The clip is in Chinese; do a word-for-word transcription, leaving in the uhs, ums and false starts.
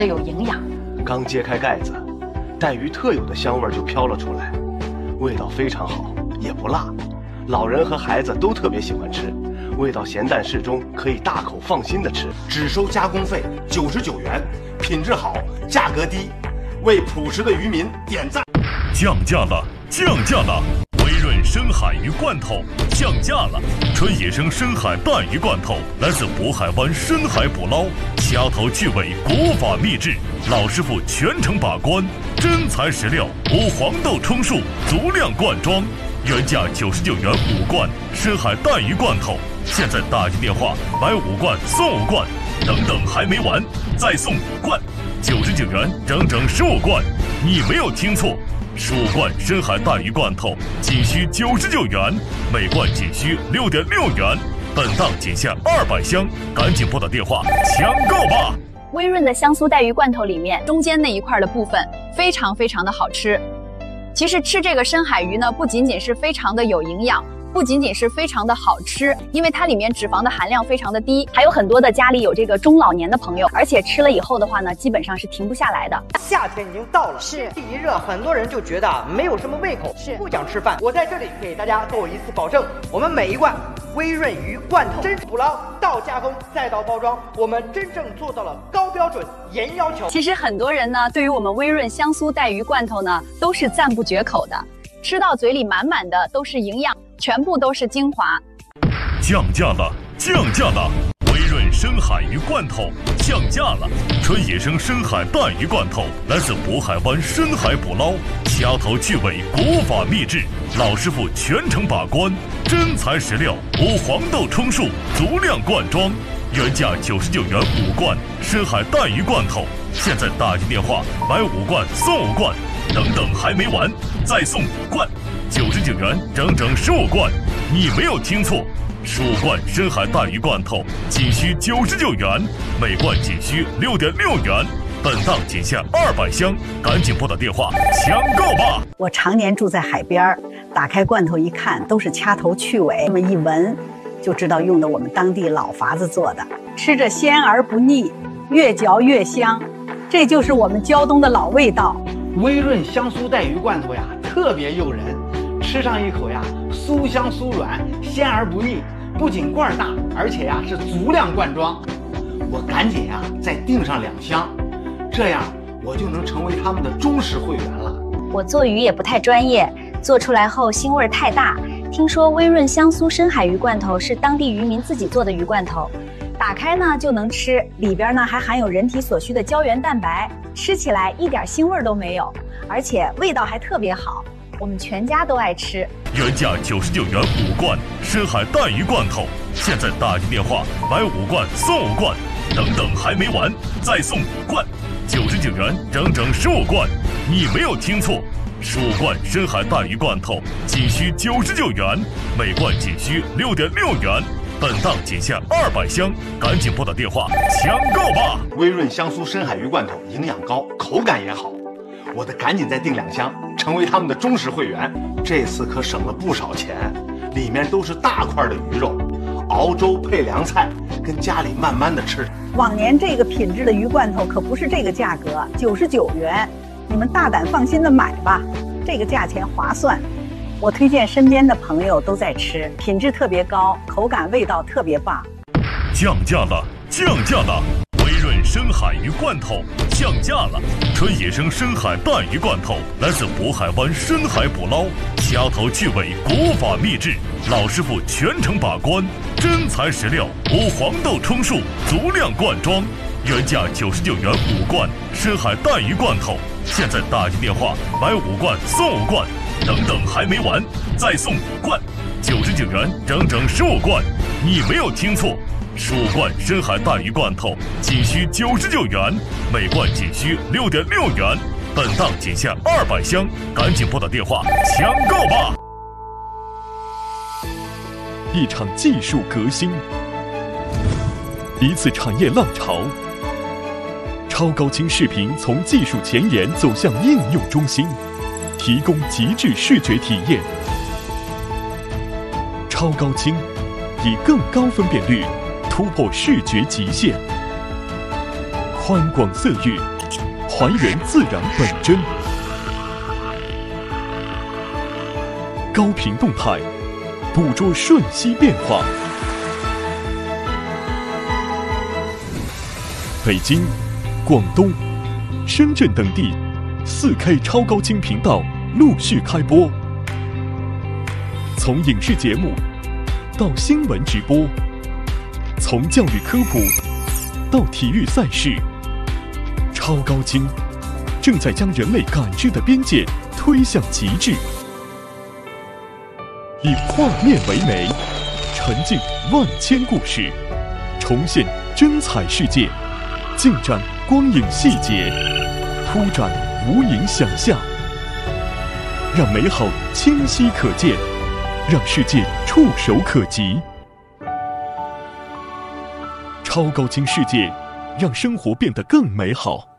有营养。 刚揭开盖子，带鱼特有的香味就飘了出来，味道非常好，也不辣，老人和孩子都特别喜欢吃，味道咸淡适中，可以大口放心的吃。 只收加工费九十九元，品质好，价格低，为朴实的渔民点赞。 降价了，降价了！微润深海鱼罐头降价了，纯野生深海淡鱼罐头，来自渤海湾深海捕捞，掐头去尾，国法秘制，老师傅全程把关，真材实料，无黄豆充数，足量灌装，原价九十九元五罐深海淡鱼罐头，现在打进电话买五罐送五罐，等等还没完，再送五罐，九十九元整整十五罐，你没有听错。十五罐深海淡鱼罐头仅需九十九元，每罐仅需六点六元，本档仅限二百箱，赶紧拨打电话抢购吧！ 微润的香酥带鱼罐头里面中间那一块的部分非常非常的好吃。其实吃这个深海鱼呢，不仅仅是非常的有营养，不仅仅是非常的好吃，因为它里面脂肪的含量非常的低，还有很多的家里有这个中老年的朋友，而且吃了以后的话呢，基本上是停不下来的。 夏天已经到了， 是天气一热，很多人就觉得没有什么胃口，是不想吃饭。我在这里给大家做一次保证，我们每一罐微润鱼罐头，真捕捞到加工再到包装，我们真正做到了高标准、严要求。 其实很多人呢，对于我们微润香酥带鱼罐头呢，都是赞不绝口的，吃到嘴里满满的都是营养，全部都是精华。 降价了，降价了！微润深海鱼罐头降价了，纯野生深海淡鱼罐头，来自渤海湾深海捕捞，掐头去尾，国法秘制，老师傅全程把关，真材实料，无黄豆充数，足量灌装，原价九十九元五罐深海淡鱼罐头，现在打进电话买五罐送五罐，等等还没完，再送五罐，九十九元整整十五罐，你没有听错。十五罐深海淡鱼罐头仅需九十九元，每罐仅需六点六元，本档仅限二百箱，赶紧拨打电话抢购吧！ 我常年住在海边，打开罐头一看，都是掐头去尾，那么一闻就知道用的我们当地老法子做的，吃着鲜而不腻，越嚼越香，这就是我们胶东的老味道。 微润香酥带鱼罐头呀，特别诱人，吃上一口呀，酥香酥软，鲜而不腻。不仅罐大，而且呀是足量灌装。我赶紧呀再订上两箱，这样我就能成为他们的忠实会员了。 我做鱼也不太专业，做出来后腥味太大。听说微润香酥深海鱼罐头是当地渔民自己做的鱼罐头，打开呢就能吃，里边呢还含有人体所需的胶原蛋白，吃起来一点腥味都没有，而且味道还特别好，我们全家都爱吃。 原价九十九元五罐深海淡鱼罐头，现在打进电话买五罐送五罐，等等还没完，再送五罐，九十九元整整十五罐，你没有听错。十五罐深海淡鱼罐头仅需九十九元，每罐仅需六点六元，本档仅限二百箱，赶紧拨打电话抢购吧！ 微润香酥深海鱼罐头营养高，口感也好，我得赶紧再订两箱，成为他们的忠实会员。这次可省了不少钱，里面都是大块的鱼肉，熬粥配凉菜，跟家里慢慢的吃。 往年这个品质的鱼罐头可不是这个价格，九十九元，你们大胆放心的买吧，这个价钱划算。我推荐身边的朋友都在吃，品质特别高，口感味道特别棒。 降价了，降价了！微润深海鱼罐头降价了，纯野生深海淡鱼罐头，来自渤海湾深海捕捞，掐头去尾，国法秘制，老师傅全程把关，真材实料，无黄豆充数，足量灌装，原价九十九元五罐深海淡鱼罐头，现在打进电话买五罐送五罐，等等还没完，再送五罐，九十九元整整十五罐，你没有听错。十五罐深海淡鱼罐头仅需九十九元，每罐仅需六点六元，本档仅限二百箱，赶紧拨打电话抢购吧！ 一场技术革新，一次产业浪潮。超高清视频从技术前沿走向应用中心，提供极致视觉体验。超高清以更高分辨率突破视觉极限， 宽广色域，还原自然本真。高频动态，捕捉瞬息变化。北京、广东、深圳等地 四K 超高清频道陆续开播，从影视节目到新闻直播，从教育科普到体育赛事，超高清正在将人类感知的边界推向极致。以画面为媒，沉浸万千故事，重现真彩世界，尽展光影细节，铺展无垠想象，让美好清晰可见，让世界触手可及。超高清世界，让生活变得更美好。